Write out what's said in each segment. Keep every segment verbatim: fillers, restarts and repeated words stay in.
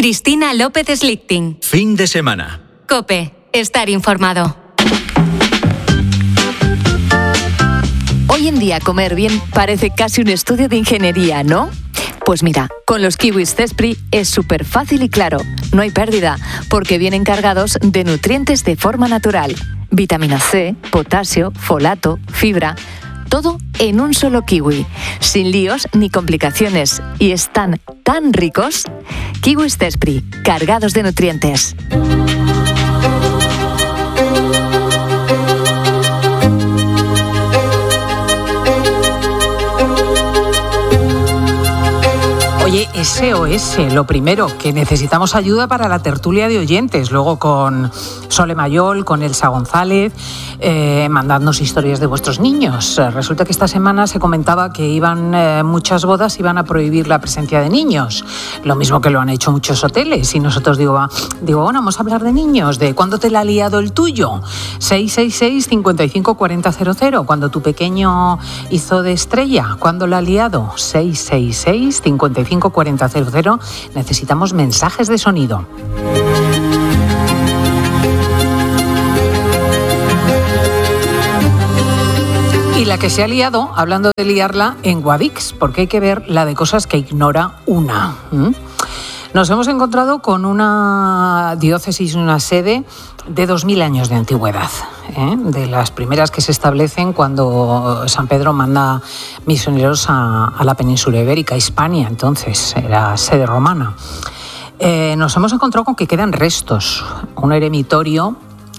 Cristina López Slichting. Fin de semana. COPE. Estar informado. Hoy en día comer bien parece casi un estudio de ingeniería, ¿no? Pues mira, con los kiwis Zespri es súper fácil y claro. No hay pérdida, porque vienen cargados de nutrientes de forma natural. Vitamina C, potasio, folato, fibra... Todo en un solo kiwi, sin líos ni complicaciones. Y están tan ricos. Kiwis Zespri, cargados de nutrientes. Oye, S O S, lo primero, que necesitamos ayuda para la tertulia de oyentes. Luego con Sole Mayol, con Elsa González, eh, mandadnos historias de vuestros niños. Resulta que esta semana se comentaba que iban eh, muchas bodas iban a prohibir la presencia de niños. Lo mismo que lo han hecho muchos hoteles. Y nosotros digo, va, digo bueno, vamos a hablar de niños, de cuándo te la ha liado el tuyo. seis seis seis, cinco cinco cuatro cero cero cero, cuando tu pequeño hizo de estrella. ¿Cuándo la ha liado? seis seis seis, cinco cinco cuatro cero cero. Necesitamos mensajes de sonido. Y la que se ha liado, hablando de liarla, en Guadix, porque hay que ver la de cosas que ignora una. ¿Mm? Nos hemos encontrado con una diócesis, una sede de dos mil años de antigüedad, ¿eh? De las primeras que se establecen cuando San Pedro manda misioneros a, a la península ibérica, Hispania, entonces era sede romana. Eh, nos hemos encontrado con que quedan restos, un eremitorio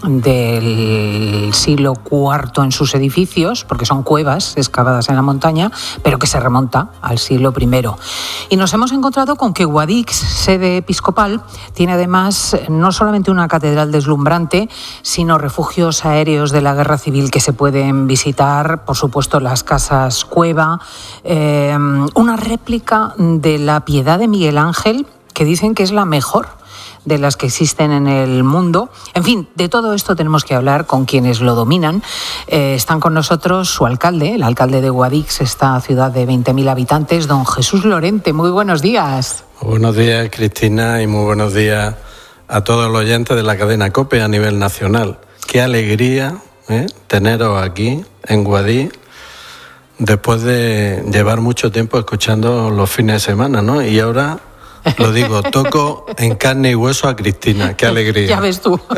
del siglo cuarto en sus edificios, porque son cuevas excavadas en la montaña, pero que se remonta al siglo primero. Y nos hemos encontrado con que Guadix, sede episcopal, tiene además no solamente una catedral deslumbrante, sino refugios aéreos de la guerra civil que se pueden visitar, por supuesto las casas cueva, eh, una réplica de la Piedad de Miguel Ángel, que dicen que es la mejor de las que existen en el mundo. En fin, de todo esto tenemos que hablar con quienes lo dominan. Eh, están con nosotros su alcalde, el alcalde de Guadix, esta ciudad de veinte mil habitantes, don Jesús Lorente. Muy buenos días. Buenos días, Cristina, y muy buenos días a todos los oyentes de la cadena COPE a nivel nacional. Qué alegría ¿eh? teneros aquí en Guadix, después de llevar mucho tiempo escuchando los fines de semana, ¿no? Y ahora... Lo digo, toco en carne y hueso a Cristina, qué alegría. Ya ves tú.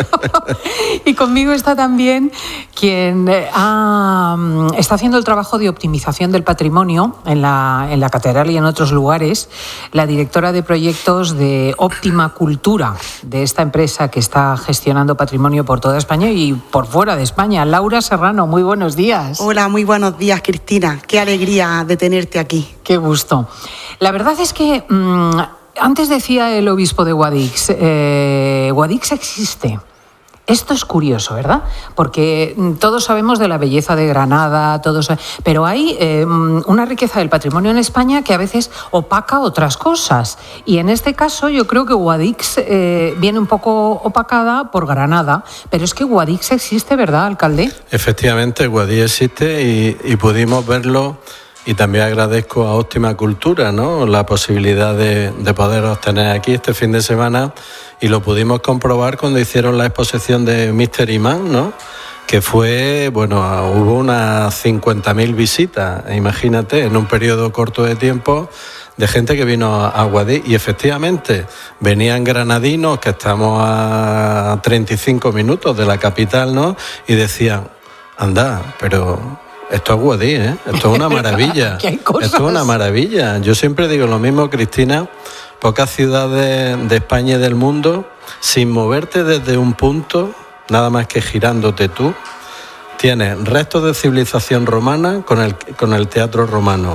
Y conmigo está también quien ha, está haciendo el trabajo de optimización del patrimonio en la, en la catedral y en otros lugares, la directora de proyectos de Óptima Cultura, de esta empresa que está gestionando patrimonio por toda España y por fuera de España. Laura Serrano, muy buenos días. Hola, muy buenos días, Cristina. Qué alegría de tenerte aquí. Qué gusto. La verdad es que... Mmm, Antes decía el obispo de Guadix, eh, Guadix existe. Esto es curioso, ¿verdad? Porque todos sabemos de la belleza de Granada, todos, pero hay eh, una riqueza del patrimonio en España que a veces opaca otras cosas. Y en este caso yo creo que Guadix eh, viene un poco opacada por Granada, pero es que Guadix existe, ¿verdad, alcalde? Efectivamente, Guadix existe y, y pudimos verlo. Y también agradezco a Óptima Cultura, ¿no? La posibilidad de, de poderos tener aquí este fin de semana, y lo pudimos comprobar cuando hicieron la exposición de míster Imán, ¿no? Que fue, bueno, hubo unas cincuenta mil visitas, imagínate, en un periodo corto de tiempo, de gente que vino a Guadix, y efectivamente venían granadinos, que estamos a treinta y cinco minutos de la capital, ¿no? Y decían, anda, pero... Esto es Guadix, ¿eh? Esto es una maravilla. Esto es una maravilla. Yo siempre digo lo mismo, Cristina, pocas ciudades de España y del mundo, sin moverte desde un punto, nada más que girándote tú, tienes restos de civilización romana con el, con el teatro romano,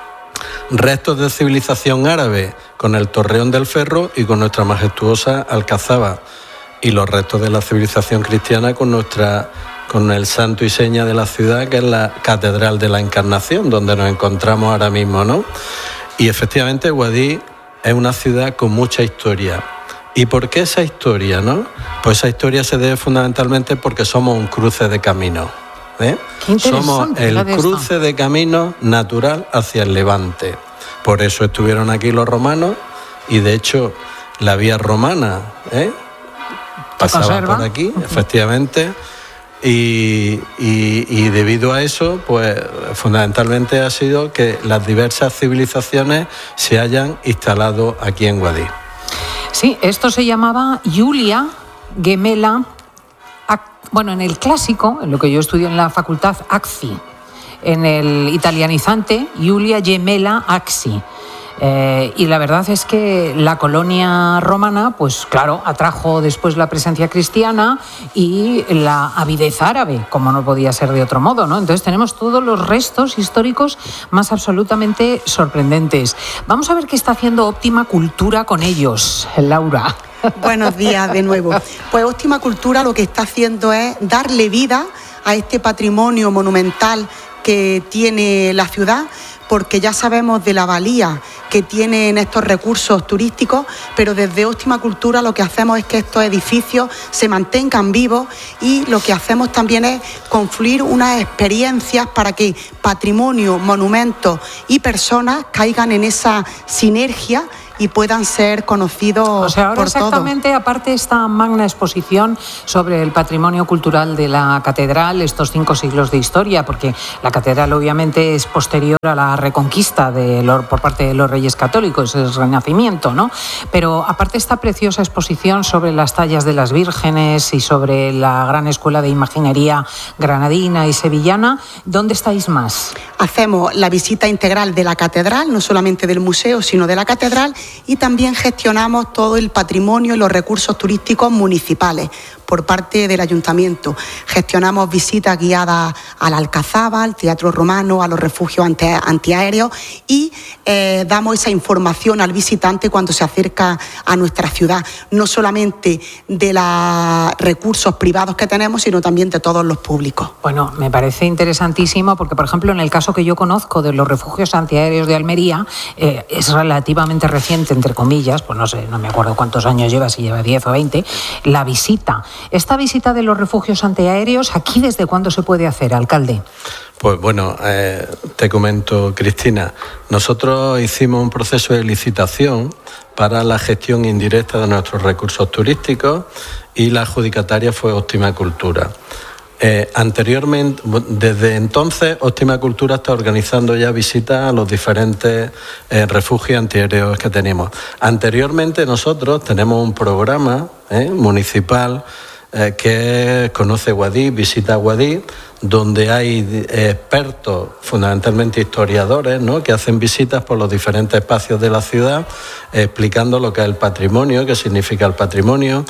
restos de civilización árabe con el Torreón del Ferro y con nuestra majestuosa Alcazaba, y los restos de la civilización cristiana con nuestra... con el santo y seña de la ciudad, que es la Catedral de la Encarnación, donde nos encontramos ahora mismo, ¿no? Y efectivamente Guadix es una ciudad con mucha historia. ¿Y por qué esa historia, no? Pues esa historia se debe fundamentalmente porque somos un cruce de caminos, ¿eh? Somos el cruce de caminos natural hacia el Levante. Por eso estuvieron aquí los romanos, y de hecho la vía romana, ¿eh? pasaba por aquí, efectivamente. Y, y, y debido a eso, pues fundamentalmente ha sido que las diversas civilizaciones se hayan instalado aquí en Guadix. Sí, esto se llamaba Iulia Gemella, bueno, en el clásico, en lo que yo estudio en la facultad, Axi, en el italianizante, Iulia Gemella Axi. Eh, y la verdad es que la colonia romana, pues claro, atrajo después la presencia cristiana y la avidez árabe, como no podía ser de otro modo, ¿no? Entonces tenemos todos los restos históricos más absolutamente sorprendentes. Vamos a ver qué está haciendo Óptima Cultura con ellos, Laura. Buenos días de nuevo. Pues Óptima Cultura lo que está haciendo es darle vida a este patrimonio monumental que tiene la ciudad, porque ya sabemos de la valía que tienen estos recursos turísticos, pero desde Óptima Cultura lo que hacemos es que estos edificios se mantengan vivos y lo que hacemos también es confluir unas experiencias para que patrimonio, monumentos y personas caigan en esa sinergia y puedan ser conocidos o sea, ahora por todos. Exactamente, aparte esta magna exposición sobre el patrimonio cultural de la catedral, estos cinco siglos de historia, porque la catedral obviamente es posterior a la reconquista de los, por parte de los reyes católicos, es el Renacimiento, ¿no? Pero aparte esta preciosa exposición sobre las tallas de las vírgenes y sobre la gran escuela de imaginería granadina y sevillana, ¿dónde estáis más? Hacemos la visita integral de la catedral, no solamente del museo, sino de la catedral, y también gestionamos todo el patrimonio y los recursos turísticos municipales por parte del ayuntamiento. Gestionamos visitas guiadas a la Alcazaba, al Teatro Romano, a los refugios anti antiaéreos y eh, damos esa información al visitante cuando se acerca a nuestra ciudad, no solamente de los recursos privados que tenemos, sino también de todos los públicos. Bueno, me parece interesantísimo porque, por ejemplo, en el caso que yo conozco de los refugios antiaéreos de Almería, eh, es relativamente reciente, entre comillas, pues no sé, no me acuerdo cuántos años lleva, si lleva diez o veinte, la visita. Esta visita de los refugios antiaéreos, ¿aquí desde cuándo se puede hacer, alcalde? Pues bueno, eh, te comento, Cristina, nosotros hicimos un proceso de licitación para la gestión indirecta de nuestros recursos turísticos y la adjudicataria fue Óptima Cultura. Eh, anteriormente, desde entonces, Óptima Cultura está organizando ya visitas a los diferentes eh, refugios antiaéreos que tenemos. Anteriormente nosotros tenemos un programa eh, municipal eh, que conoce Guadix, visita Guadix, donde hay expertos, fundamentalmente historiadores, ¿no?, que hacen visitas por los diferentes espacios de la ciudad, eh, explicando lo que es el patrimonio, qué significa el patrimonio,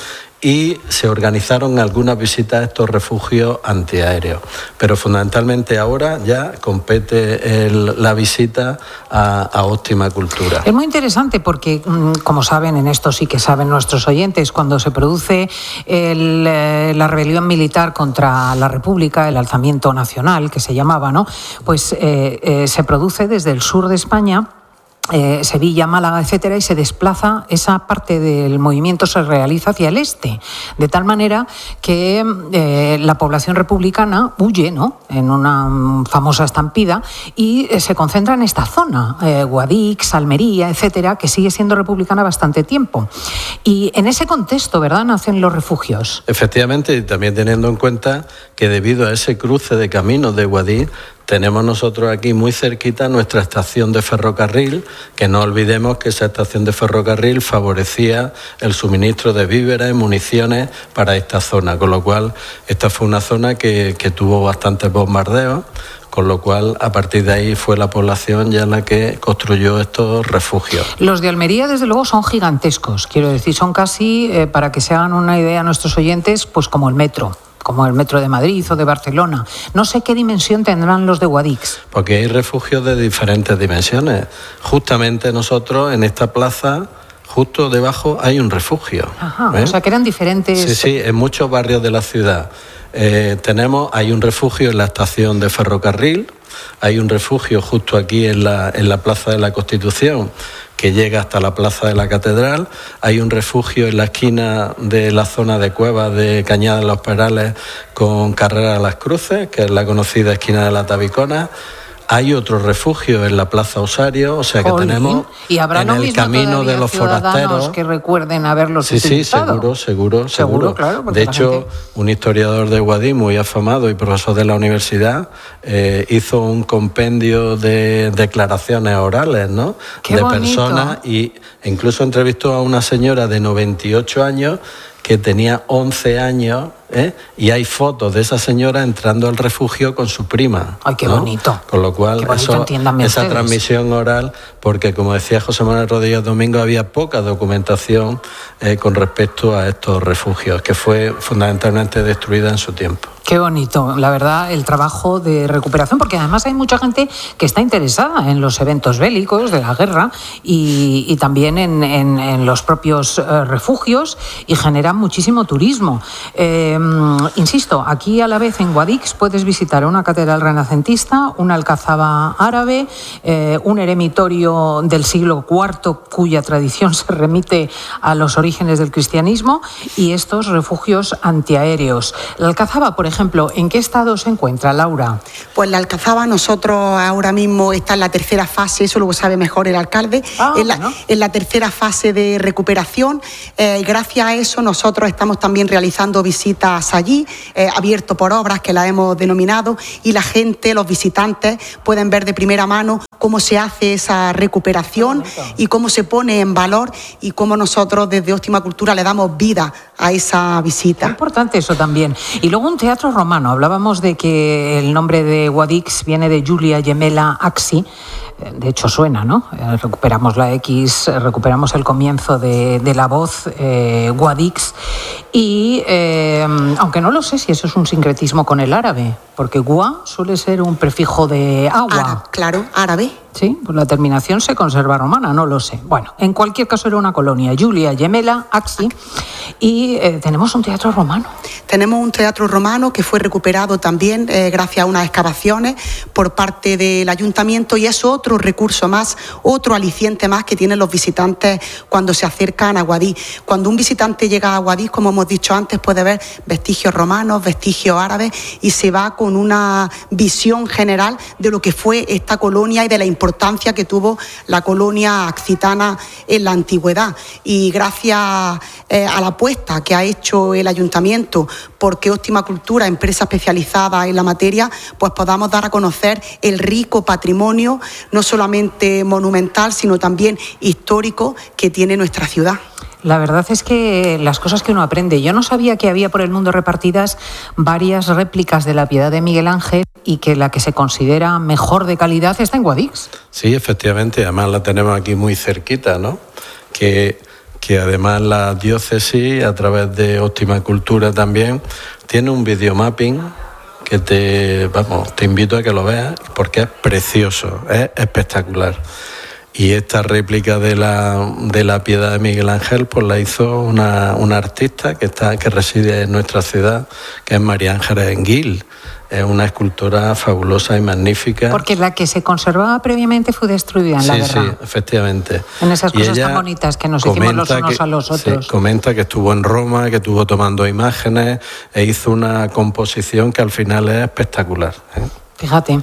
y se organizaron algunas visitas a estos refugios antiaéreos. Pero fundamentalmente ahora ya compete el, la visita a, a Óptima Cultura. Es muy interesante porque, como saben, en esto sí que saben nuestros oyentes, cuando se produce el, eh, la rebelión militar contra la República, el alzamiento nacional que se llamaba, ¿no?, pues eh, eh, se produce desde el sur de España, Eh, Sevilla, Málaga, etcétera, y se desplaza, esa parte del movimiento se realiza hacia el este, de tal manera que eh, la población republicana huye, ¿no?, en una famosa estampida y eh, se concentra en esta zona, eh, Guadix, Almería, etcétera, que sigue siendo republicana bastante tiempo. Y en ese contexto, ¿verdad?, nacen los refugios. Efectivamente, y también teniendo en cuenta que debido a ese cruce de caminos de Guadix, tenemos nosotros aquí muy cerquita nuestra estación de ferrocarril, que no olvidemos que esa estación de ferrocarril favorecía el suministro de víveres y municiones para esta zona, con lo cual esta fue una zona que, que tuvo bastantes bombardeos, con lo cual a partir de ahí fue la población ya la que construyó estos refugios. Los de Almería, desde luego, son gigantescos, quiero decir, son casi, eh, para que se hagan una idea nuestros oyentes, pues como el metro. Como el metro de Madrid o de Barcelona. No sé qué dimensión tendrán los de Guadix. Porque hay refugios de diferentes dimensiones. Justamente nosotros en esta plaza, justo debajo, hay un refugio. Ajá, ¿eh? O sea que eran diferentes. Sí, sí, en muchos barrios de la ciudad. Eh, tenemos, hay un refugio en la estación de ferrocarril, hay un refugio justo aquí en la, en la Plaza de la Constitución, que llega hasta la Plaza de la Catedral. Hay un refugio en la esquina de la zona de Cuevas de Cañada de los Perales con Carrera de las Cruces, que es la conocida esquina de la Tabicona. Hay otro refugio en la Plaza Osario, o sea que Jolín. tenemos y habrá en lo el mismo camino de los forasteros que recuerden haberlos sí, utilizado. Sí, seguro, seguro, seguro. Seguro, claro, de hecho, gente... un historiador de Guadix muy afamado y profesor de la universidad eh, hizo un compendio de declaraciones orales, ¿no? Qué de bonito. personas y incluso entrevistó a una señora de noventa y ocho años que tenía once años, ¿eh? Y hay fotos de esa señora entrando al refugio con su prima. ¡Ay, qué ¿no? bonito! Con lo cual, qué bonito, eso, entiéndanme esa ustedes. transmisión oral, porque como decía José Manuel Rodríguez Domingo, había poca documentación eh, con respecto a estos refugios, que fue fundamentalmente destruida en su tiempo. Qué bonito, la verdad, el trabajo de recuperación, porque además hay mucha gente que está interesada en los eventos bélicos de la guerra y, y también en, en, en los propios eh, refugios y generan muchísimo turismo. Eh, insisto, aquí a la vez en Guadix puedes visitar una catedral renacentista, una alcazaba árabe, eh, un eremitorio del siglo cuarto cuya tradición se remite a los orígenes del cristianismo y estos refugios antiaéreos. La alcazaba, por ejemplo, ejemplo, ¿en qué estado se encuentra, Laura? Pues la alcazaba nosotros ahora mismo está en la tercera fase, eso lo sabe mejor el alcalde, ah, en, la, bueno. en la tercera fase de recuperación. Eh, gracias a eso nosotros estamos también realizando visitas allí, eh, abierto por obras que la hemos denominado, y la gente, los visitantes, pueden ver de primera mano cómo se hace esa recuperación y cómo se pone en valor y cómo nosotros desde Óptima Cultura le damos vida a esa visita. Es importante eso también. Y luego un teatro romano. Hablábamos de que el nombre de Guadix viene de Julia Gemela Axi. De hecho suena, ¿no? Recuperamos la X, recuperamos el comienzo de, de la voz eh, Guadix. Y eh, aunque no lo sé si eso es un sincretismo con el árabe, porque gua suele ser un prefijo de agua. Árabe, claro, árabe. Sí, pues la terminación se conserva romana, no lo sé. Bueno, en cualquier caso era una colonia, Julia Gemela Axi, y eh, tenemos un teatro romano. Tenemos un teatro romano que fue recuperado también eh, gracias a unas excavaciones por parte del ayuntamiento y es otro recurso más, otro aliciente más que tienen los visitantes cuando se acercan a Guadix. Cuando un visitante llega a Guadix, como hemos dicho antes, puede ver vestigios romanos, vestigios árabes y se va con una visión general de lo que fue esta colonia y de la importancia que tuvo la colonia accitana en la antigüedad. Y gracias eh, a la apuesta que ha hecho el ayuntamiento porque Óptima Cultura, empresa especializada en la materia, pues podamos dar a conocer el rico patrimonio, no solamente monumental, sino también histórico que tiene nuestra ciudad. La verdad es que las cosas que uno aprende. Yo no sabía que había por el mundo repartidas varias réplicas de la Piedad de Miguel Ángel y que la que se considera mejor de calidad está en Guadix. Sí, efectivamente, además la tenemos aquí muy cerquita, ¿no? Que, que además la diócesis, a través de Óptima Cultura también, tiene un videomapping que te, vamos, te invito a que lo veas porque es precioso, es espectacular. Y esta réplica de la, de la Piedad de Miguel Ángel pues la hizo una, una artista que, está, que reside en nuestra ciudad, que es María Ángeles Enguil. Es una escultora fabulosa y magnífica. Porque la que se conservaba previamente fue destruida en sí, la guerra. Sí, efectivamente. En esas y cosas tan bonitas que nos hicimos los unos que, a los otros. Sí, comenta que estuvo en Roma, que estuvo tomando imágenes e hizo una composición que al final es espectacular, ¿eh? Fíjate,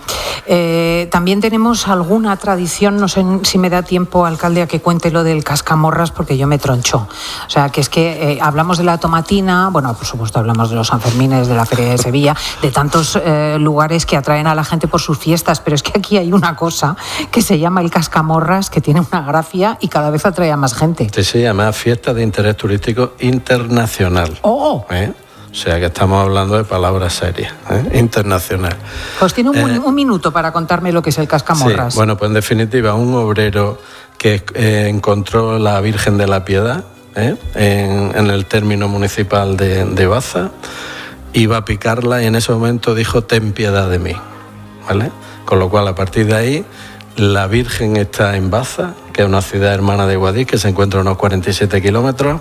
eh, también tenemos alguna tradición, no sé si me da tiempo, alcalde, a que cuente lo del cascamorras, porque yo me troncho. O sea, que es que eh, hablamos de la tomatina, bueno, por supuesto hablamos de los Sanfermines, de la Feria de Sevilla, de tantos eh, lugares que atraen a la gente por sus fiestas, pero es que aquí hay una cosa que se llama el cascamorras, que tiene una gracia y cada vez atrae a más gente. Sí, se llama Fiesta de Interés Turístico Internacional. ¡Oh! ¿Eh? O sea que estamos hablando de palabras serias, ¿eh? Internacional. Pues tiene un, eh, un minuto para contarme lo que es el cascamorras. Sí, bueno, pues en definitiva, un obrero que eh, encontró la Virgen de la Piedad ¿eh? en, en el término municipal de, de Baza, iba a picarla y en ese momento dijo: ten piedad de mí, ¿vale? Con lo cual, a partir de ahí, la Virgen está en Baza, que es una ciudad hermana de Guadix, que se encuentra a unos cuarenta y siete kilómetros,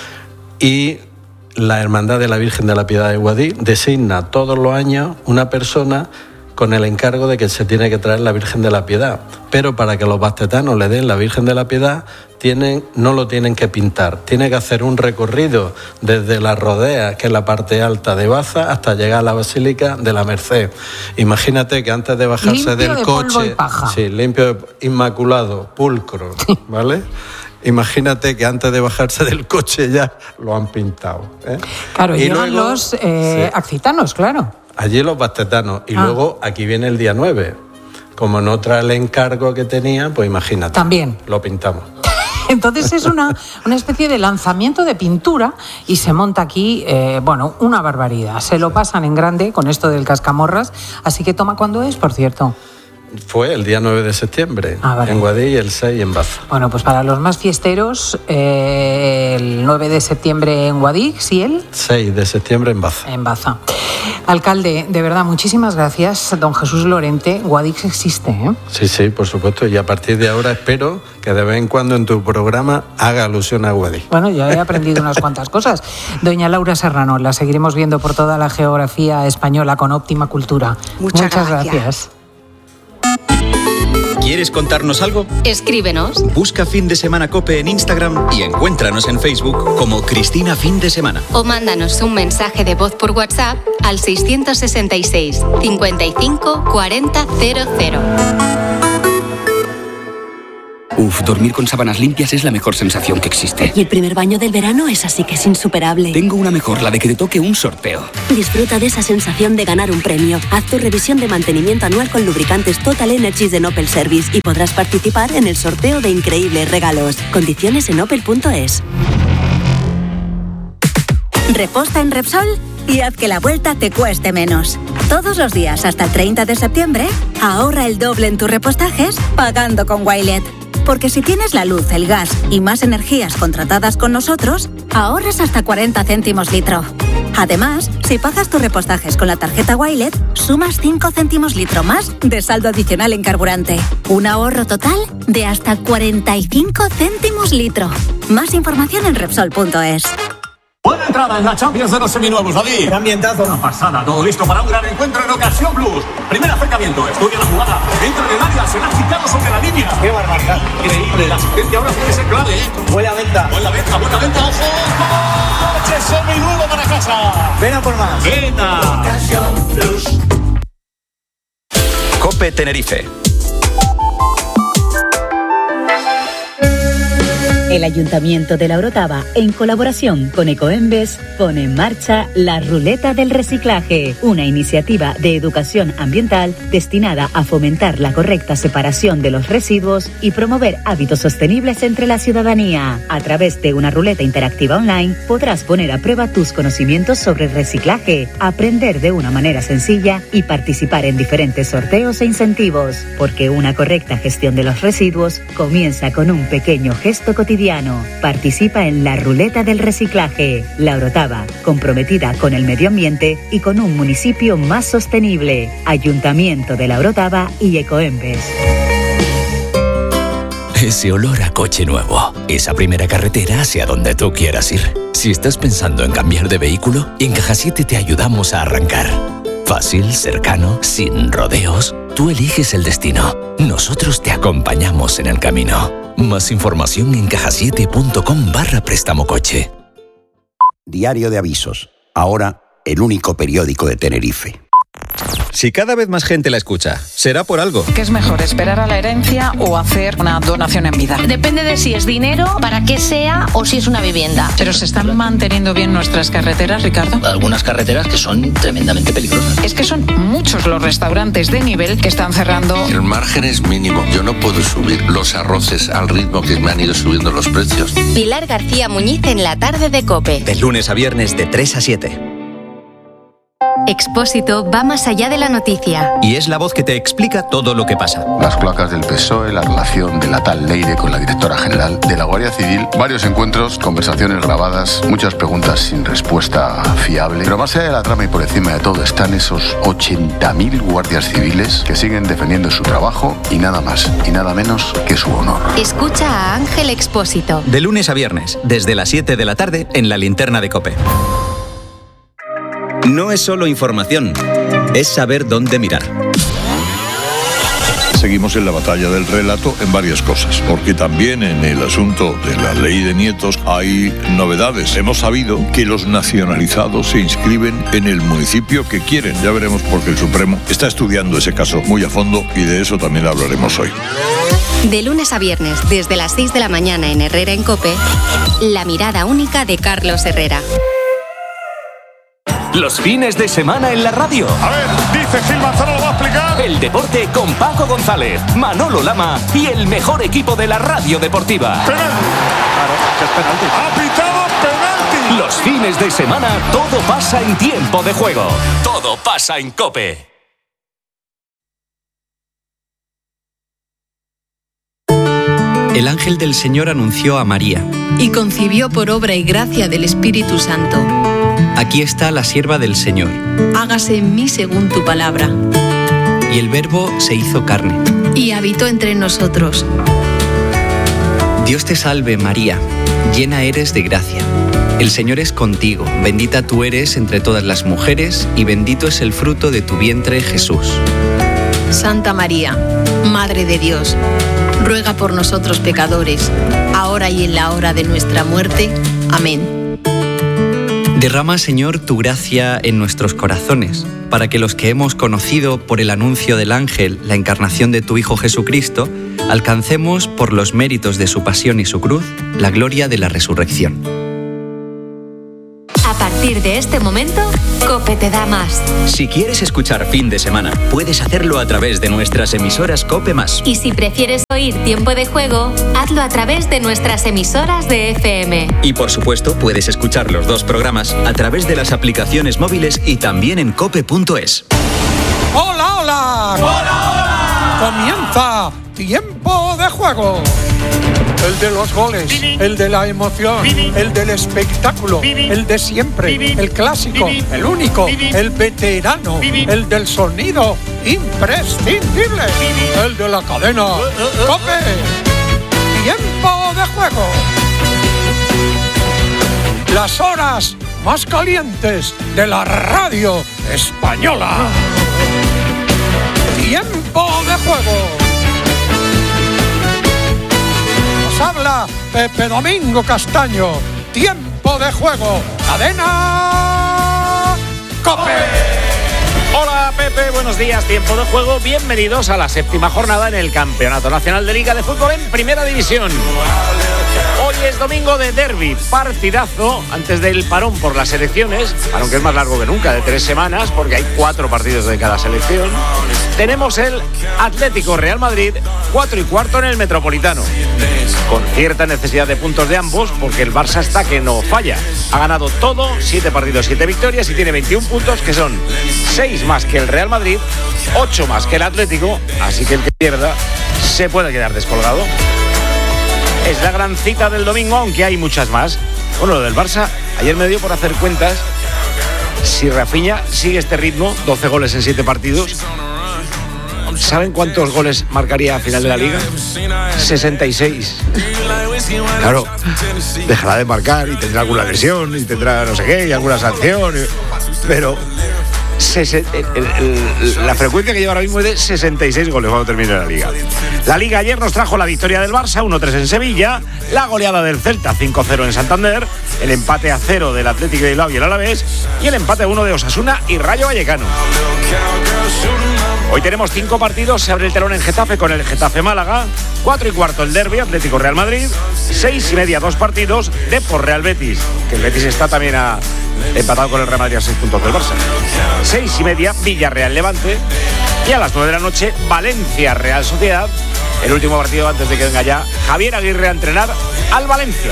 y la Hermandad de la Virgen de la Piedad de Guadix designa todos los años una persona con el encargo de que se tiene que traer la Virgen de la Piedad. Pero para que los bastetanos le den la Virgen de la Piedad, tienen, no lo tienen que pintar. Tiene que hacer un recorrido desde la Rodea, que es la parte alta de Baza, hasta llegar a la Basílica de la Merced. Imagínate que antes de bajarse limpio del de coche... polvo y paja. Sí, limpio, inmaculado, pulcro, ¿vale? Imagínate que antes de bajarse del coche ya lo han pintado, ¿eh? Claro, y llegan luego, los eh, sí. accitanos, claro. Allí los bastetanos. Y Ah. luego aquí viene el día nueve. Como no trae el encargo que tenía, pues imagínate. También. Lo pintamos. Entonces es una, una especie de lanzamiento de pintura y se monta aquí, eh, bueno, una barbaridad. Se lo pasan en grande con esto del cascamorras. Así que toma, ¿cuándo es, por cierto? Fue el día nueve de septiembre, Ah, vale. en Guadix, y el seis en Baza. Bueno, pues para los más fiesteros, eh, el nueve de septiembre en Guadix y el... seis de septiembre en Baza. En Baza. Alcalde, de verdad, muchísimas gracias, don Jesús Lorente. Guadix existe, ¿eh? Sí, sí, por supuesto. Y a partir de ahora espero que de vez en cuando en tu programa haga alusión a Guadix. Bueno, ya he aprendido unas cuantas cosas. Doña Laura Serrano, la seguiremos viendo por toda la geografía española con óptima cultura. Muchas Muchas gracias. gracias. ¿Quieres contarnos algo? Escríbenos. Busca Fin de Semana COPE en Instagram y encuéntranos en Facebook como Cristina Fin de Semana. O mándanos un mensaje de voz por WhatsApp al seiscientos sesenta y seis, cincuenta y cinco, cuarenta, cero cero. Uf, dormir con sábanas limpias es la mejor sensación que existe. Y el primer baño del verano es así que es insuperable. Tengo una mejor, la de que te toque un sorteo. Disfruta de esa sensación de ganar un premio. Haz tu revisión de mantenimiento anual con lubricantes Total Energies de Opel Service y podrás participar en el sorteo de increíbles regalos. Condiciones en opel punto es. Reposta en Repsol y haz que la vuelta te cueste menos. Todos los días hasta el treinta de septiembre, ahorra el doble en tus repostajes pagando con Wilet. Porque si tienes la luz, el gas y más energías contratadas con nosotros, ahorras hasta cuarenta céntimos litro. Además, si pagas tus repostajes con la tarjeta Wilet, sumas cinco céntimos litro más de saldo adicional en carburante. Un ahorro total de hasta cuarenta y cinco céntimos litro. Más información en Repsol punto es. Buena entrada en la Champions de los seminuevos, David. ¡Qué ambientazo! Una pasada, todo listo para un gran encuentro en Ocasión Plus. Primer acercamiento, estudia la jugada. Entra en el área, será quitado sobre la línea. ¡Qué barbaridad! Increíble. La asistencia ahora puede ser clave, ¿eh? Buena venta. Buena venta, buena venta, ojo. ¡Coche seminuevo para casa! Ven a por más. Venta. Ocasión Plus. COPE Tenerife. El Ayuntamiento de La Orotava, en colaboración con Ecoembes, pone en marcha la Ruleta del Reciclaje, una iniciativa de educación ambiental destinada a fomentar la correcta separación de los residuos y promover hábitos sostenibles entre la ciudadanía. A través de una ruleta interactiva online podrás poner a prueba tus conocimientos sobre reciclaje, aprender de una manera sencilla y participar en diferentes sorteos e incentivos, porque una correcta gestión de los residuos comienza con un pequeño gesto cotidiano. Participa en la Ruleta del Reciclaje. La Orotava, comprometida con el medio ambiente y con un municipio más sostenible. Ayuntamiento de La Orotava y Ecoembes. Ese olor a coche nuevo, esa primera carretera hacia donde tú quieras ir. Si estás pensando en cambiar de vehículo, en Caja siete te ayudamos a arrancar. Fácil, cercano, sin rodeos. Tú eliges el destino. Nosotros te acompañamos en el camino. Más información en cajasiete punto com barra préstamo coche. Diario de Avisos. Ahora, el único periódico de Tenerife. Si cada vez más gente la escucha, será por algo. ¿Qué es mejor, esperar a la herencia o hacer una donación en vida? Depende de si es dinero, para qué sea o si es una vivienda. ¿Pero se están manteniendo bien nuestras carreteras, Ricardo? Algunas carreteras que son tremendamente peligrosas. Es que son muchos los restaurantes de nivel que están cerrando. El margen es mínimo. Yo no puedo subir los arroces al ritmo que me han ido subiendo los precios. Pilar García Muñiz en la tarde de COPE. De lunes a viernes de tres a siete. Expósito va más allá de la noticia. Y es la voz que te explica todo lo que pasa. Las cloacas del P S O E, la relación de la tal Leire con la directora general de la Guardia Civil, varios encuentros, conversaciones grabadas, muchas preguntas sin respuesta fiable. Pero más allá de la trama y por encima de todo están esos ochenta mil guardias civiles que siguen defendiendo su trabajo y nada más y nada menos que su honor. Escucha a Ángel Expósito. De lunes a viernes, desde las siete de la tarde, en la linterna de COPE. No es solo información, es saber dónde mirar. Seguimos en la batalla del relato en varias cosas, porque también en el asunto de la ley de nietos hay novedades. Hemos sabido que los nacionalizados se inscriben en el municipio que quieren. Ya veremos porque el Supremo está estudiando ese caso muy a fondo y de eso también hablaremos hoy. De lunes a viernes, desde las seis de la mañana en Herrera en COPE, la mirada única de Carlos Herrera. Los fines de semana en la radio. A ver, dice Gil Manzano, lo va a explicar. El deporte con Paco González, Manolo Lama y el mejor equipo de la radio deportiva. Penalti. Claro, es penalti. Ha pitado penalti. Los fines de semana todo pasa en tiempo de juego. Todo pasa en COPE. El ángel del Señor anunció a María. Y concibió por obra y gracia del Espíritu Santo. Aquí está la sierva del Señor. Hágase en mí según tu palabra. Y el Verbo se hizo carne. Y habitó entre nosotros. Dios te salve, María, llena eres de gracia. El Señor es contigo, bendita tú eres entre todas las mujeres, y bendito es el fruto de tu vientre, Jesús. Santa María, Madre de Dios, ruega por nosotros pecadores, ahora y en la hora de nuestra muerte. Amén. Derrama, Señor, tu gracia en nuestros corazones, para que los que hemos conocido por el anuncio del ángel la encarnación de tu Hijo Jesucristo, alcancemos, por los méritos de su pasión y su cruz, la gloria de la resurrección. A partir de este momento, COPE te da más. Si quieres escuchar Fin de Semana, puedes hacerlo a través de nuestras emisoras COPE más. Y si prefieres oír Tiempo de Juego, hazlo a través de nuestras emisoras de F M. Y por supuesto, puedes escuchar los dos programas a través de las aplicaciones móviles y también en cope punto es. ¡Hola, hola! ¡Hola, hola! Comienza Tiempo de Juego. El de los goles, el de la emoción, el del espectáculo, el de siempre, el clásico, el único, el veterano, el del sonido imprescindible, el de la cadena COPE. Tiempo de Juego. Las horas más calientes de la radio española. Tiempo de Juego. Habla Pepe Domingo Castaño. Tiempo de Juego. Cadena COPE. Hola Pepe, buenos días. Tiempo de Juego. Bienvenidos a la séptima jornada en el Campeonato Nacional de Liga de Fútbol en Primera División. Hoy es domingo de derbi, partidazo antes del parón por las selecciones, aunque es más largo que nunca, de tres semanas, porque hay cuatro partidos de cada selección. Tenemos el Atlético Real Madrid, cuatro y cuarto en el Metropolitano, con cierta necesidad de puntos de ambos, porque el Barça está que no falla. Ha ganado todo, siete partidos, siete victorias, y tiene veintiún puntos, que son seis más que el Real Madrid, ocho más que el Atlético, así que el que pierda se puede quedar descolgado. Es la gran cita del domingo, aunque hay muchas más. Bueno, lo del Barça, ayer me dio por hacer cuentas. Si Rafinha sigue este ritmo, doce goles en siete partidos, ¿saben cuántos goles marcaría a final de la Liga? sesenta y seis. Claro, dejará de marcar y tendrá alguna lesión y tendrá no sé qué y alguna sanción, pero el, el, el, la frecuencia que lleva ahora mismo es de sesenta y seis goles cuando termine la Liga. La Liga ayer nos trajo la victoria del Barça, uno tres en Sevilla, la goleada del Celta, cinco cero en Santander, el empate a cero del Atlético de Bilbao y el Alavés, y el empate a uno de Osasuna y Rayo Vallecano. Hoy tenemos cinco partidos, se abre el telón en Getafe con el Getafe Málaga, cuatro y cuarto el derbi, Atlético Real Madrid, seis y media dos partidos, Depor Real Betis, que el Betis está también a, empatado con el Real Madrid a seis puntos del Barça, seis y media Villarreal Levante, y a las nueve de la noche Valencia Real Sociedad, el último partido antes de que venga ya Javier Aguirre a entrenar al Valencia.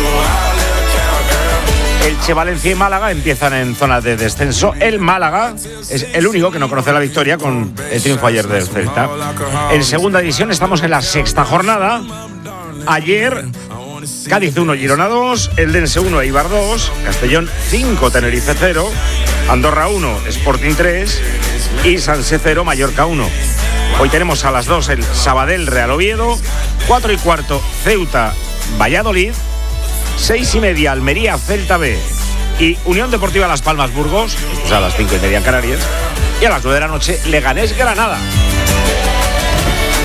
Elche, Valencia y Málaga empiezan en zona de descenso. El Málaga es el único que no conoce la victoria con el triunfo ayer del Celta. En segunda división estamos en la sexta jornada. Ayer Cádiz uno, Girona dos, Eldense uno, Eibar dos, Castellón cinco, Tenerife cero, Andorra uno, Sporting tres y Sanse cero, Mallorca uno. Hoy tenemos a las dos el Sabadell Real Oviedo, cuatro y cuarto Ceuta Valladolid, seis y media Almería Celta B y Unión Deportiva Las Palmas Burgos, o sea a las cinco y media en Canarias, y a las nueve de la noche Leganés Granada.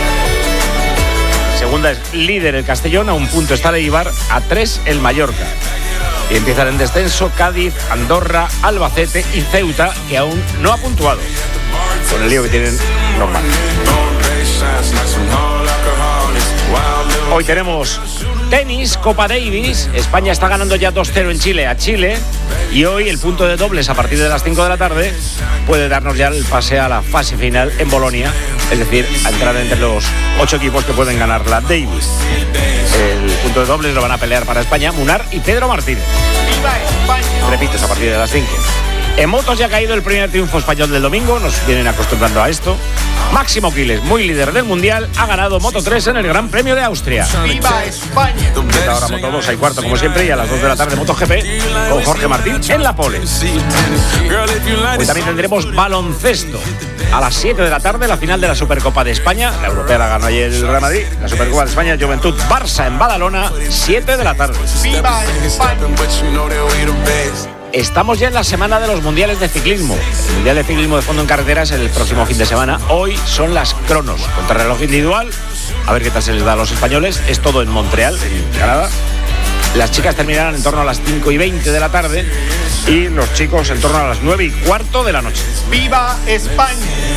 Segunda es líder el Castellón, a un punto está el Eibar, a tres el Mallorca. Y empiezan en descenso Cádiz, Andorra, Albacete y Ceuta, que aún no ha puntuado. Con el lío que tienen normal. Hoy tenemos tenis, Copa Davis. España está ganando ya dos cero en Chile a Chile. Y hoy el punto de dobles a partir de las cinco de la tarde puede darnos ya el pase a la fase final en Bolonia. Es decir, a entrar entre los ocho equipos que pueden ganar la Davis. El punto de dobles lo van a pelear para España Munar y Pedro Martínez. ¡Viva España! Repito, es a partir de las cinco. En motos ya ha caído el primer triunfo español del domingo, nos vienen acostumbrando a esto. Máximo Quiles, muy líder del Mundial, ha ganado Moto tres en el Gran Premio de Austria. ¡Viva España! Ahora Moto dos hay cuarto como siempre y a las dos de la tarde MotoGP con Jorge Martín en la pole. Hoy también tendremos baloncesto. A las siete de la tarde la final de la Supercopa de España. La europea la ganó ayer el Real Madrid. La Supercopa de España, Juventud Barça en Badalona, siete de la tarde. ¡Viva España! Estamos ya en la semana de los mundiales de ciclismo. El mundial de ciclismo de fondo en carretera es el próximo fin de semana. Hoy son las cronos, contrarreloj individual. A ver qué tal se les da a los españoles. Es todo en Montreal, en Canadá. Las chicas terminarán en torno a las cinco y veinte de la tarde y los chicos en torno a las nueve y cuarto de la noche. ¡Viva España!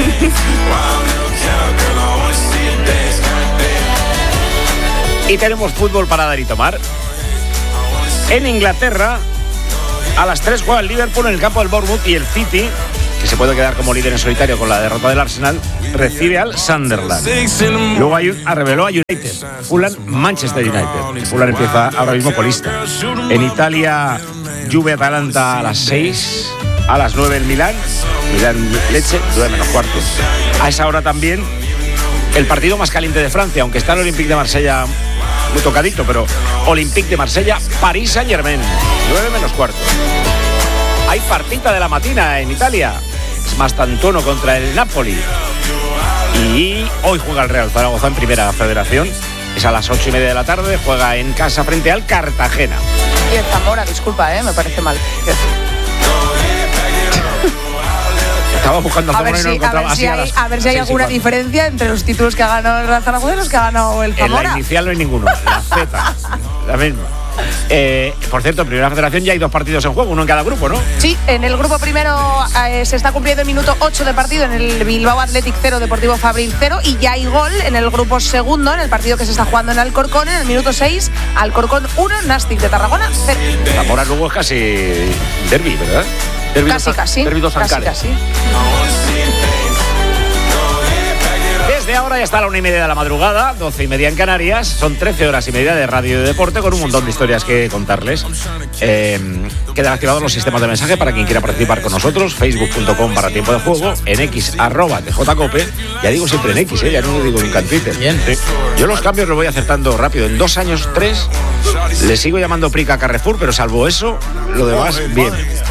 Y tenemos fútbol para dar y tomar. En Inglaterra, a las tres juega el Liverpool en el campo del Bournemouth y el City, que se puede quedar como líder en solitario con la derrota del Arsenal, recibe al Sunderland. Luego hay un, reveló a United, Fulham, Manchester United. Fulham empieza ahora mismo colista. En Italia, Juve Atalanta a las seis, a las nueve el Milán, Milán Leche, nueve menos cuarto. A esa hora también el partido más caliente de Francia, aunque está el Olympique de Marsella muy tocadito, pero Olympique de Marsella, París Saint-Germain, nueve menos cuarto. Hay partita de la matina en Italia, es Mastantuono contra el Napoli. Y hoy juega el Real Zaragoza en Primera Federación, es a las ocho y media de la tarde, juega en casa frente al Cartagena. Y el Zamora, disculpa, ¿eh? Me parece mal. Estaba buscando a, a ver si, y no a ver si hay, a ver si hay alguna diferencia entre los títulos que ha ganado el Real Zaragoza y los que ha ganado el Zamora. En la inicial no hay ninguno, la Z, la misma. Eh, por cierto, en Primera Federación ya hay dos partidos en juego, uno en cada grupo, ¿no? Sí, en el grupo primero eh, se está cumpliendo el minuto ocho de partido en el Bilbao Athletic cero, Deportivo Fabril cero, y ya hay gol en el grupo segundo, en el partido que se está jugando en Alcorcón, en el minuto seis, Alcorcón uno, Nastic de Tarragona cero. Zamora luego es casi derbi, ¿verdad? Derbi casi, dos, casi, derbi dos casi, casi. Desde ahora ya está a la una y media de la madrugada, doce y media en Canarias. Son trece horas y media de radio y de deporte con un montón de historias que contarles. Eh, quedan activados los sistemas de mensaje para quien quiera participar con nosotros. Facebook punto com barra tiempo de juego, en X arroba T J Cope. Ya digo siempre en X, ¿eh? Ya no lo digo nunca en Twitter. Bien. Sí. Yo los cambios los voy acertando rápido. En dos años, tres, le sigo llamando Prica Carrefour, pero salvo eso, lo demás, bien.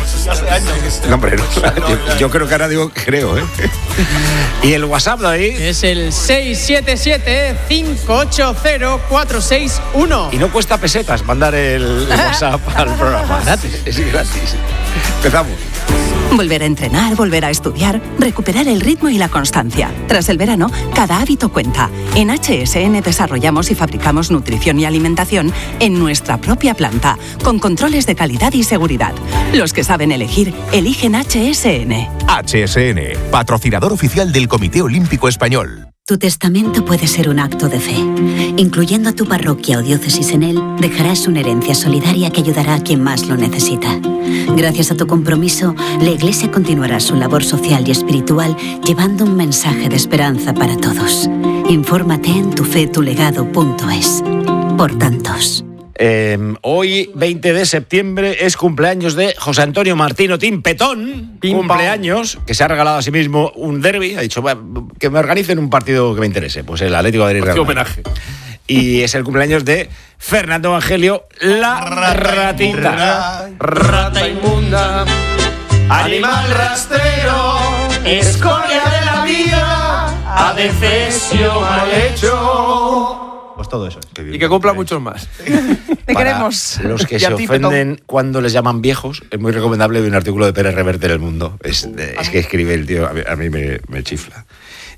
No, hombre, no. Yo, yo creo que ahora digo creo, ¿eh? Y el WhatsApp de ahí es el seis siete siete, cinco ocho cero, cuatro seis uno. Y no cuesta pesetas mandar el WhatsApp al programa. Gratis. Es gratis. Empezamos. Volver a entrenar, volver a estudiar, recuperar el ritmo y la constancia. Tras el verano, cada hábito cuenta. En H S N desarrollamos y fabricamos nutrición y alimentación en nuestra propia planta, con controles de calidad y seguridad. Los que saben elegir, eligen H S N. H S N, patrocinador oficial del Comité Olímpico Español. Tu testamento puede ser un acto de fe. Incluyendo a tu parroquia o diócesis en él, dejarás una herencia solidaria que ayudará a quien más lo necesita. Gracias a tu compromiso, la Iglesia continuará su labor social y espiritual llevando un mensaje de esperanza para todos. Infórmate en tufetulegado punto es. Por tantos. Eh, hoy, veinte de septiembre, es cumpleaños de José Antonio Martino Timpetón. Pim, cumpleaños, que se ha regalado a sí mismo un derbi. Ha dicho, que me organicen un partido que me interese. Pues el Atlético de Madrid. Qué homenaje. Y es el cumpleaños de Fernando Evangelio, la ratita. Rata, rata inmunda, animal rastrero, escoria de la vida, adefesio mal hecho. Pues todo eso. Y que cumpla muchos más. Te queremos. Los que se ofenden cuando les llaman viejos, es muy recomendable ver un artículo de Pérez Reverte en El Mundo. Es, es que escribe el tío, a mí, a mí me, me chifla.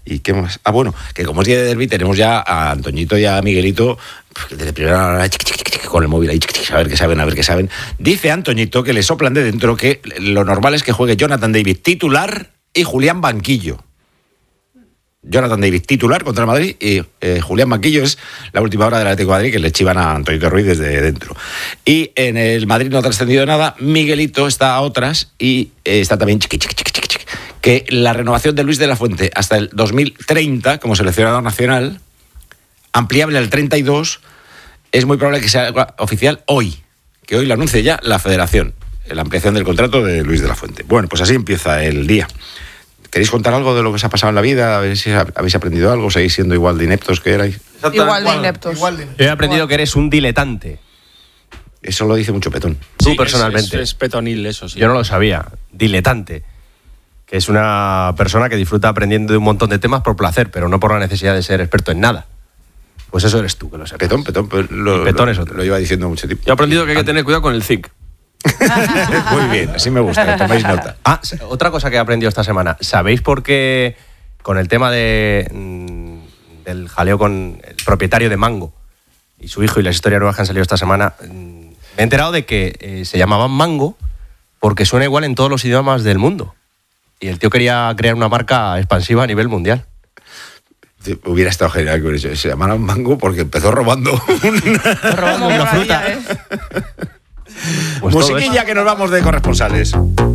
¿Y qué más? Ah, bueno, que como es día de derbi tenemos ya a Antoñito y a Miguelito pues, desde primera hora con el móvil ahí, a ver qué saben, a ver qué saben. Dice Antoñito que le soplan de dentro que lo normal es que juegue Jonathan David titular y Julián banquillo. Jonathan David titular contra el Madrid y eh, Julián banquillo es la última hora del Atlético de Madrid que le chivan a Antoñito Ruiz desde dentro. Y en el Madrid no ha trascendido nada, Miguelito está a otras y eh, está también chiqui, chiqui, chiqui, chiqui, chiqui, que la renovación de Luis de la Fuente hasta el dos mil treinta como seleccionador nacional, ampliable al treinta y dos, es muy probable que sea oficial hoy, que hoy lo anuncie ya la Federación, la ampliación del contrato de Luis de la Fuente. Bueno, pues así empieza el día. ¿Queréis contar algo de lo que os ha pasado en la vida? A ver si habéis aprendido algo, seguís siendo igual de ineptos que erais. Igual de ineptos. Igual de ineptos. Yo he aprendido que eres un diletante. Eso lo dice mucho Petón. Tú Sí, personalmente. Es, es, es petonil, eso sí. Yo no lo sabía. Diletante. Que es una persona que disfruta aprendiendo de un montón de temas por placer, pero no por la necesidad de ser experto en nada. Pues eso eres tú, que lo sepas. Petón, Petón. Pues lo, Petón lo, es otro. Lo iba diciendo mucho tiempo. Yo he aprendido que hay que tener cuidado con el zinc. Muy bien, así me gusta, tomáis nota. Ah, otra cosa que he aprendido esta semana. ¿Sabéis por qué con el tema de, del jaleo con el propietario de Mango y su hijo y las historias nuevas que han salido esta semana? Me he enterado de que eh, se llamaban Mango porque suena igual en todos los idiomas del mundo. Y el tío quería crear una marca expansiva a nivel mundial. Hubiera estado genial que hubiera, se llamaran Mango porque empezó robando una, robando una fruta. ¿Eh? Pues musiquilla que nos vamos de corresponsales.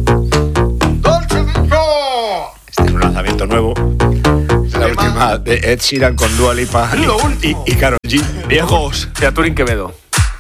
Este es un lanzamiento nuevo. Es la última de Ed Sheeran con Dua Lipa y, y, y Karol G. Viejos, Featuring Quevedo.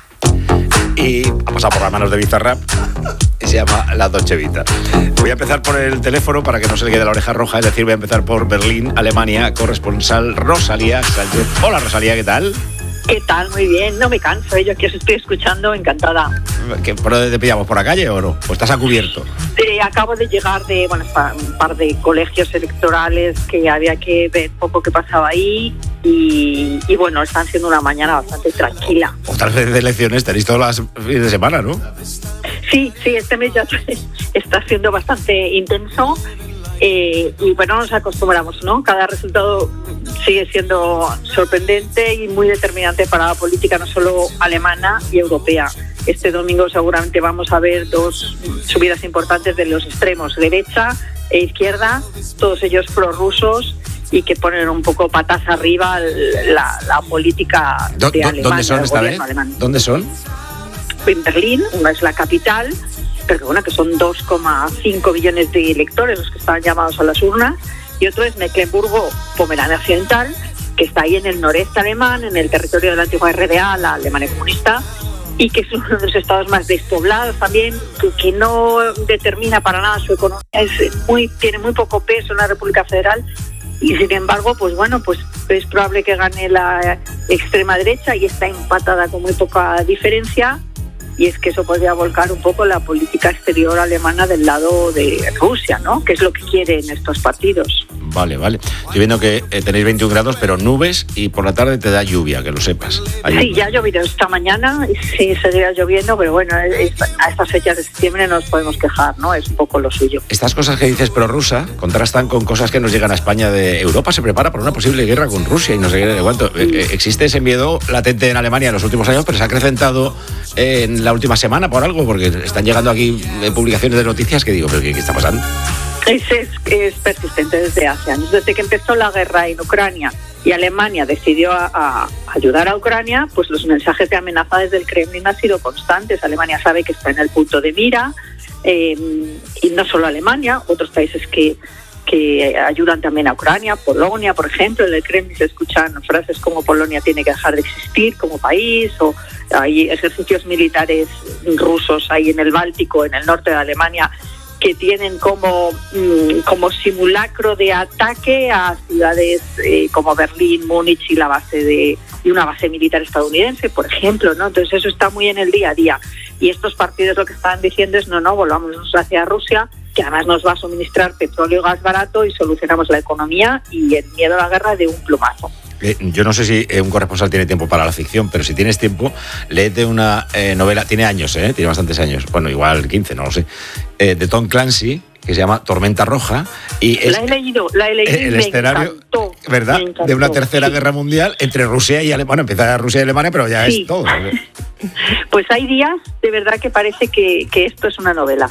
Y ha pasado por las manos de Bizarrap y se llama La Dolce Vita. Voy a empezar por el teléfono para que no se le quede la oreja roja, es decir, voy a empezar por Berlín, Alemania, corresponsal Rosalía Sánchez. Hola Rosalía, ¿qué tal? ¿Qué tal? Muy bien, no me canso, ¿eh? Yo que os estoy escuchando, encantada. ¿Qué, ¿Por dónde te pillamos? ¿Por la calle o no? ¿O estás a cubierto? Sí, acabo de llegar de bueno, un par de colegios electorales que había que ver un poco qué pasaba ahí y, y bueno, están siendo una mañana bastante tranquila. Otras veces de elecciones tenéis todas las fines de semana, ¿no? Sí, sí, este mes ya está siendo bastante intenso. Eh, y bueno, nos acostumbramos, ¿no? Cada resultado sigue siendo sorprendente y muy determinante para la política no solo alemana y europea. Este domingo seguramente vamos a ver dos subidas importantes de los extremos, derecha e izquierda, todos ellos prorrusos y que ponen un poco patas arriba la, la política de Alemania. ¿Dónde son esta vez? Alemán. ¿Dónde son? En Berlín, una es la capital, pero que bueno, que son dos coma cinco billones de electores los que están llamados a las urnas, y otro es Mecklemburgo-Pomerania Occidental, que está ahí en el noreste alemán, en el territorio de la antigua R D A, la Alemania comunista, y que es uno de los estados más despoblados también, que, que no determina para nada su economía, es muy, tiene muy poco peso en la República Federal, y sin embargo, pues bueno, pues es probable que gane la extrema derecha y está empatada con muy poca diferencia. Y es que eso podría volcar un poco la política exterior alemana del lado de Rusia, ¿no? Que es lo que quieren estos partidos. Vale, vale. Estoy viendo que eh, tenéis veintiún grados, pero nubes y por la tarde te da lluvia, que lo sepas. Hay sí, ya ha llovido esta mañana, sí, seguirá lloviendo, pero bueno, es, a estas fechas de septiembre no nos podemos quejar, ¿no? Es un poco lo suyo. Estas cosas que dices prorrusa contrastan con cosas que nos llegan a España de Europa se prepara para una posible guerra con Rusia y no sé qué de cuánto. Eh, existe ese miedo latente en Alemania en los últimos años, pero se ha acrecentado en la última semana por algo, porque están llegando aquí publicaciones de noticias que digo, ¿pero qué, qué está pasando? Es, es, es persistente desde hace años. Desde que empezó la guerra en Ucrania y Alemania decidió a, a ayudar a Ucrania, pues los mensajes de amenaza desde el Kremlin han sido constantes. Alemania sabe que está en el punto de mira, eh, y no solo Alemania, otros países que, que ayudan también a Ucrania, Polonia, por ejemplo. En el Kremlin se escuchan frases como Polonia tiene que dejar de existir como país, o hay ejercicios militares rusos ahí en el Báltico, en el norte de Alemania, que tienen como, como simulacro de ataque a ciudades eh, como Berlín, Múnich y la base de y una base militar estadounidense, por ejemplo, ¿no? Entonces eso está muy en el día a día. Y estos partidos lo que están diciendo es no, no, volvamos hacia Rusia, que además nos va a suministrar petróleo y gas barato y solucionamos la economía y el miedo a la guerra de un plumazo. Eh, yo no sé si eh, un corresponsal tiene tiempo para la ficción, pero si tienes tiempo, léete una eh, novela, tiene años, eh, tiene bastantes años, bueno, igual quince, no lo sé, eh, de Tom Clancy, que se llama Tormenta Roja. Y es la he leído, la he leído el, y el me escenario, encantó, ¿verdad? me encantó. De una tercera guerra mundial entre Rusia y Alemania. Bueno, empieza Rusia y Alemania, pero ya Sí. es todo. Pues hay días, de verdad, que parece que, que esto es una novela.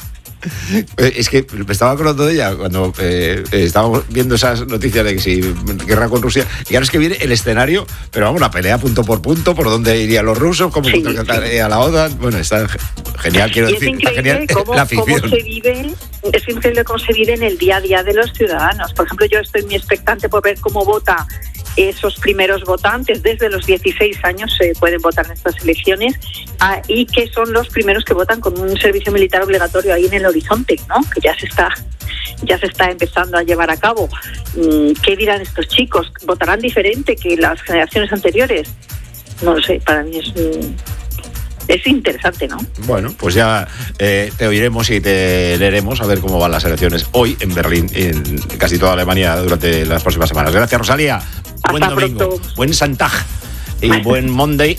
Es que me estaba acordando de ella cuando eh, estábamos viendo esas noticias de que si guerra con Rusia. Y ahora es que viene el escenario, pero vamos, la pelea punto por punto, por dónde irían los rusos, cómo Sí, a la OTAN. Bueno, está genial, quiero Y es decir. Está increíble genial cómo, la cómo afición. se vive, es increíble cómo se vive en el día a día de los ciudadanos. Por ejemplo, yo estoy muy expectante por ver cómo vota esos primeros votantes. Desde los dieciséis años se pueden votar en estas elecciones, ah, y que son los primeros que votan con un servicio militar obligatorio ahí en el horizonte, ¿no? Que ya se está ya se está empezando a llevar a cabo. ¿Qué dirán estos chicos? ¿Votarán diferente que las generaciones anteriores? No lo sé, para mí es un... Es interesante, ¿no? Bueno, pues ya eh, te oiremos y te leeremos a ver cómo van las elecciones hoy en Berlín, en casi toda Alemania durante las próximas semanas. Gracias, Rosalía. Buen Hasta domingo, pronto. buen Santag y buen Monday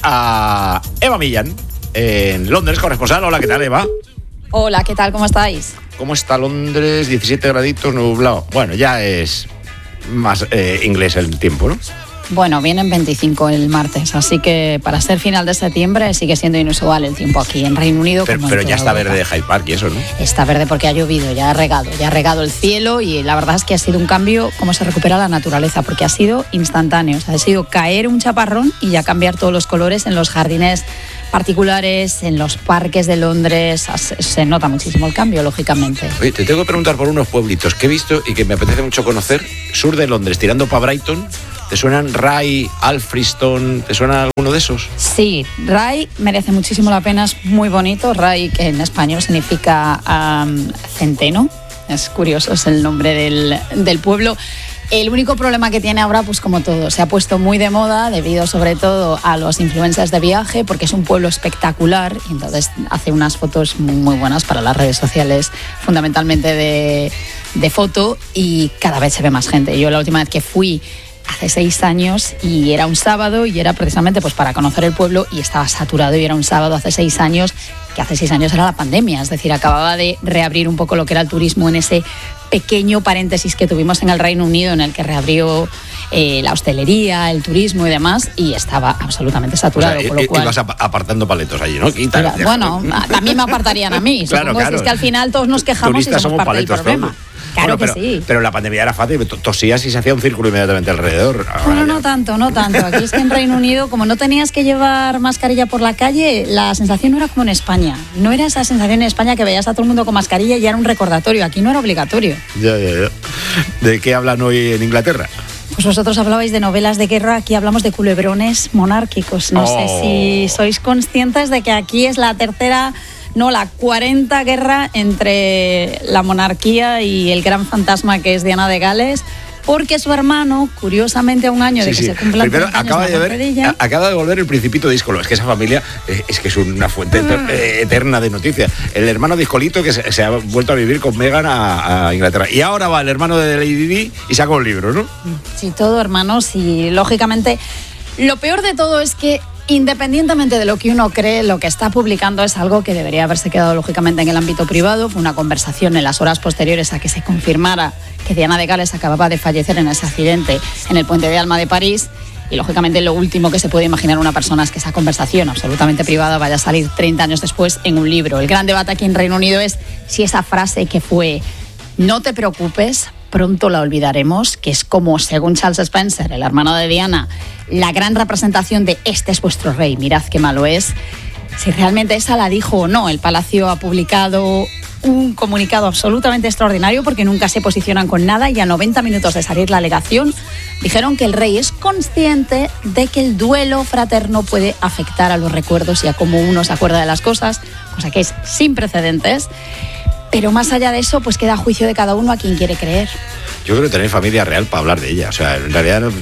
a Eva Millán en Londres, corresponsal. Hola, ¿qué tal, Eva? Hola, ¿qué tal? ¿Cómo estáis? ¿Cómo está Londres? diecisiete graditos, nublado. Bueno, ya es más eh, inglés el tiempo, ¿no? Bueno, vienen veinticinco el martes, así que para ser final de septiembre sigue siendo inusual el tiempo aquí en Reino Unido. Pero, como en pero toda ya está Europa. verde de Hyde Park y eso, ¿no? Está verde porque ha llovido, ya ha regado, ya ha regado el cielo y la verdad es que ha sido un cambio como se recupera la naturaleza, porque ha sido instantáneo, o sea, ha sido caer un chaparrón y ya cambiar todos los colores en los jardines particulares, en los parques de Londres. Se nota muchísimo el cambio, lógicamente. Oye, te tengo que preguntar por unos pueblitos que he visto y que me apetece mucho conocer. Sur de Londres, tirando para Brighton. ¿Te suenan Rye, Alfriston? ¿Te suena alguno de esos? Sí, Rye merece muchísimo la pena, es muy bonito. Rye, que en español significa um, centeno, es curioso, es el nombre del, del pueblo. El único problema que tiene ahora, pues como todo, se ha puesto muy de moda debido sobre todo a los influencers de viaje, porque es un pueblo espectacular y entonces hace unas fotos muy buenas para las redes sociales, fundamentalmente de, de foto, y cada vez se ve más gente. Yo la última vez que fui hace seis años y era un sábado y era precisamente pues para conocer el pueblo y estaba saturado y era un sábado hace seis años, que hace seis años era la pandemia, es decir, acababa de reabrir un poco lo que era el turismo en ese pequeño paréntesis que tuvimos en el Reino Unido en el que reabrió eh, la hostelería, el turismo y demás, y estaba absolutamente saturado. O sea, con lo cual, ibas apartando paletos allí, ¿no? Quita, Iba, bueno, también me apartarían a mí, Claro, supongo, claro. si es que al final todos nos quejamos Turistas y somos, somos parte del paletos problema. todos. Claro Bueno, que pero, sí. pero la pandemia era fácil, tosías y se hacía un círculo inmediatamente alrededor. Bueno, no tanto, no tanto. Aquí es que en Reino Unido, como no tenías que llevar mascarilla por la calle, la sensación no era como en España. No era esa sensación en España que veías a todo el mundo con mascarilla y era un recordatorio. Aquí no era obligatorio. Ya, ya, ya. ¿De qué hablan hoy en Inglaterra? Pues vosotros hablabais de novelas de guerra, aquí hablamos de culebrones monárquicos. No Oh. sé si sois conscientes de que aquí es la tercera... No, la cuarta guerra entre la monarquía y el gran fantasma que es Diana de Gales, porque su hermano, curiosamente a un año de Sí, que sí. se cumplan Primero treinta años acaba la de, muerte ver, ella. a- acaba de volver el Principito Díscolo. Es que esa familia eh, es que es una fuente eter- eh, eterna de noticias. El hermano Discolito que se, se ha vuelto a vivir con Meghan a, a Inglaterra. Y ahora va el hermano de Lady Di y saca un libro, ¿no? Sí, todo, hermanos, y lógicamente lo peor de todo es que independientemente de lo que uno cree, lo que está publicando es algo que debería haberse quedado lógicamente en el ámbito privado. Fue una conversación en las horas posteriores a que se confirmara que Diana de Gales acababa de fallecer en ese accidente en el Puente de Alma de París. Y lógicamente lo último que se puede imaginar una persona es que esa conversación absolutamente privada vaya a salir treinta años después en un libro. El gran debate aquí en Reino Unido es si esa frase que fue "no te preocupes, pronto la olvidaremos", que es como, según Charles Spencer, el hermano de Diana, la gran representación de "este es vuestro rey, mirad qué malo es", si realmente esa la dijo o no. El Palacio ha publicado un comunicado absolutamente extraordinario porque nunca se posicionan con nada y a noventa minutos de salir la alegación dijeron que el rey es consciente de que el duelo fraterno puede afectar a los recuerdos y a cómo uno se acuerda de las cosas, cosa que es sin precedentes. Pero más allá de eso, pues queda a juicio de cada uno a quien quiere creer. Yo creo que tenéis familia real para hablar de ella. O sea, en realidad no,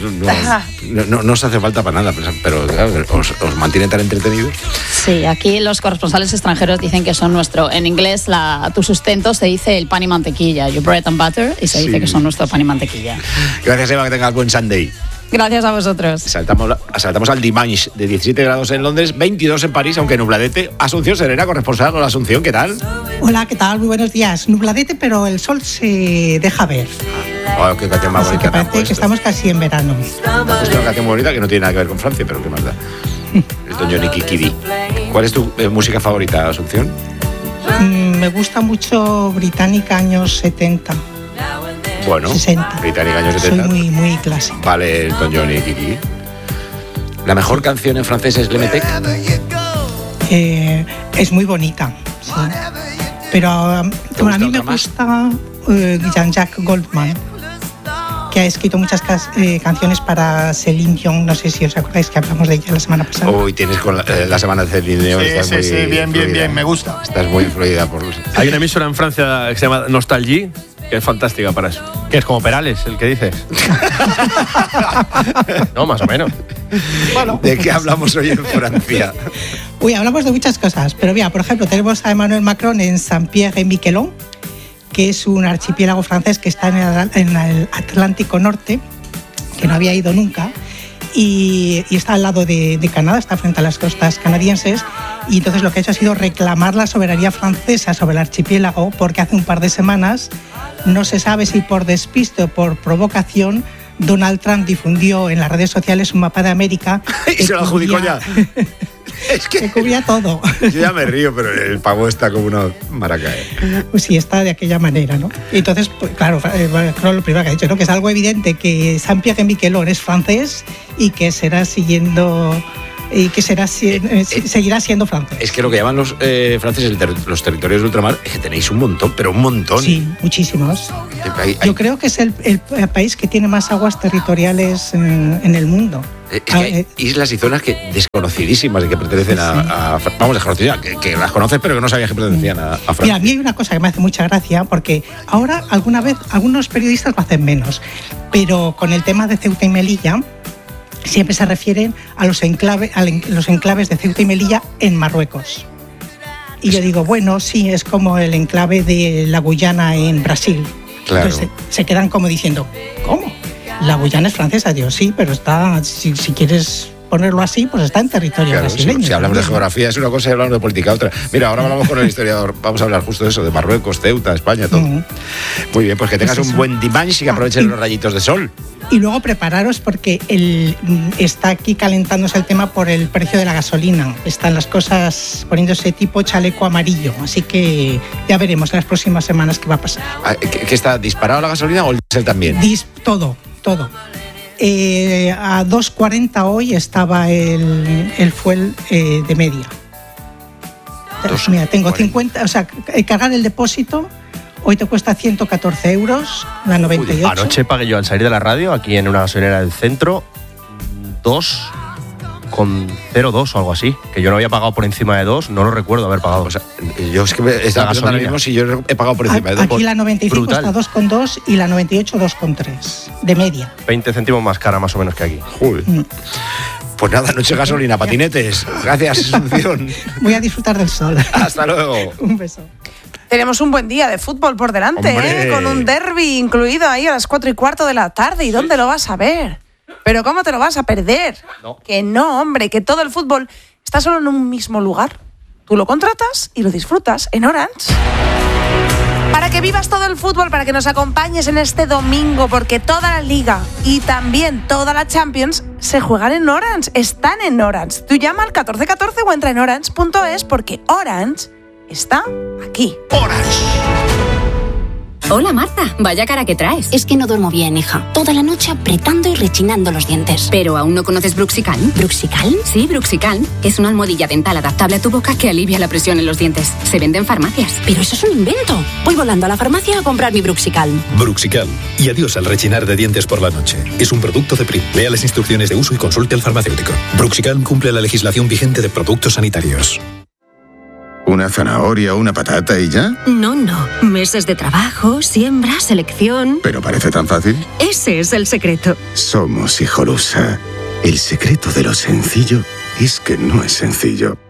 no, no, no os hace falta para nada, pero claro, os, os mantiene tan entretenidos. Sí, aquí los corresponsales extranjeros dicen que son nuestro, en inglés la, tu sustento se dice el pan y mantequilla, your bread and butter, y se Sí. dice que son nuestro pan y mantequilla. Gracias, Eva, que tengas buen Sunday. Gracias a vosotros. Saltamos, saltamos al Dimanche de diecisiete grados en Londres, veintidós en París, aunque nubladete. Asunción Serena, corresponsal con la Asunción, ¿qué tal? Hola, ¿qué tal? Muy buenos días. Nubladete, pero el sol se deja ver. Oh, qué canción más bonita. Que parece que estamos casi en verano. Es una canción bonita que no tiene nada que ver con Francia, pero qué más da. El Toño Nikikidi. ¿Cuál es tu eh, música favorita, Asunción? Mm, me gusta mucho británica años setenta. Bueno, sesenta. Británica años setenta. Soy muy, muy clásica. Vale, el Toño Nikikidi. ¿La mejor canción en francés es Le Metec? Eh, es muy bonita, sí. Pero um, bueno, a mí me gusta uh, Jean-Jacques Goldman, que ha escrito muchas cas- eh, canciones para Céline Dion. No sé si os acordáis que hablamos de ella la semana pasada. Uy, tienes con la, eh, la semana de Céline Dion. Sí, estás sí, muy sí, bien, bien, fluida. bien, me gusta. Estás muy fluida por los... Hay una emisora en Francia que se llama Nostalgie, que es fantástica para eso. Que es como Perales, el que dices. No, más o menos. Bueno, ¿De qué hablamos hoy en Francia? Uy, hablamos de muchas cosas, pero mira, por ejemplo, tenemos a Emmanuel Macron en Saint-Pierre-et-Miquelon, que es un archipiélago francés que está en el, en el Atlántico Norte, que no había ido nunca, y, y está al lado de, de Canadá, está frente a las costas canadienses, y entonces lo que ha hecho ha sido reclamar la soberanía francesa sobre el archipiélago, porque hace un par de semanas, no se sabe si por despiste o por provocación, Donald Trump difundió en las redes sociales un mapa de América. Y se lo adjudicó ya. Es que, que cubría todo. Yo ya me río, pero el pavo está como una maraca. ¿eh? Pues sí, está de aquella manera, ¿no? Y entonces, pues, claro, Macron lo primero que ha dicho, ¿no? Que es algo evidente que Saint-Pierre-et-Miquelon es francés y que será siguiendo... y que será, eh, seguirá siendo francés. Es que lo que llaman los eh, franceses ter- los territorios de ultramar es que tenéis un montón, pero un montón. Sí, muchísimos. Hay, hay, Yo creo que es el, el, el país que tiene más aguas territoriales en, en el mundo. Es que hay islas y zonas que desconocidísimas y que pertenecen sí, sí. A, a... Vamos, desconocidas, que, que las conoces pero que no sabías que pertenecían a, a Francia. Mira, a mí hay una cosa que me hace mucha gracia, porque ahora alguna vez algunos periodistas lo hacen menos, pero con el tema de Ceuta y Melilla siempre se refieren a los, enclave, a los enclaves de Ceuta y Melilla en Marruecos. Y yo digo, bueno, sí, es como el enclave de la Guyana en Brasil. Claro. Entonces se, se quedan como diciendo, ¿cómo? La Guyana es francesa. Digo, sí, pero está, si, si quieres ponerlo así, pues está en territorio claro, brasileño. Si, si hablamos de geografía es una cosa y hablamos de política otra. Mira, ahora hablamos con el historiador, vamos a hablar justo de eso, de Marruecos, Ceuta, España, todo. Uh-huh. Muy bien, pues que tengas pues un buen dimanche y que aproveches ah, y, los rayitos de sol. Y luego prepararos porque el, está aquí calentándose el tema por el precio de la gasolina. Están las cosas poniéndose tipo chaleco amarillo, así que ya veremos en las próximas semanas qué va a pasar. ¿Qué, qué está disparado la gasolina o el diésel también? Dis, todo, todo. Eh, a dos cuarenta hoy estaba el, el fuel eh, de media. Mira, tengo cincuenta, o sea, cargar el depósito hoy te cuesta ciento catorce euros, la noventa y ocho. Uy, anoche pagué yo al salir de la radio, aquí en una gasolinera del centro, dos con cero dos o algo así, que yo no había pagado por encima de dos, no lo recuerdo haber pagado. O sea, yo es que me estaba pensando ahora mismo si yo he pagado por encima de dos. Aquí la noventa y cinco brutal. Está dos con dos y la noventa y ocho dos con tres, de media. veinte céntimos más cara más o menos que aquí. Joder. Mm. Pues nada, noche gasolina, patinetes. Gracias, Asunción. Voy a disfrutar del sol. Hasta luego. Un beso. Tenemos un buen día de fútbol por delante, ¿eh? Con un derbi incluido ahí a las cuatro y cuarto de la tarde. ¿Y dónde lo vas a ver? ¿Pero cómo te lo vas a perder? No. Que no, hombre, que todo el fútbol está solo en un mismo lugar. Tú lo contratas y lo disfrutas en Orange. Para que vivas todo el fútbol, para que nos acompañes en este domingo, porque toda la Liga y también toda la Champions se juegan en Orange, están en Orange. Tú llama al catorce catorce o entra en orange punto es porque Orange está aquí. Orange. Hola Marta, vaya cara que traes. Es que no duermo bien, hija. Toda la noche apretando y rechinando los dientes. ¿Pero aún no conoces Bruxicalm? ¿Bruxicalm? Sí, Bruxicalm. Es una almohadilla dental adaptable a tu boca que alivia la presión en los dientes. Se vende en farmacias. Pero eso es un invento. Voy volando a la farmacia a comprar mi Bruxicalm. Bruxicalm. Y adiós al rechinar de dientes por la noche. Es un producto de P R I. Lea las instrucciones de uso y consulte al farmacéutico. Bruxicalm cumple la legislación vigente de productos sanitarios. ¿Una zanahoria o una patata y ya? No, no. Meses de trabajo, siembra, selección... ¿Pero parece tan fácil? Ese es el secreto. Somos Hijolusa. El secreto de lo sencillo es que no es sencillo.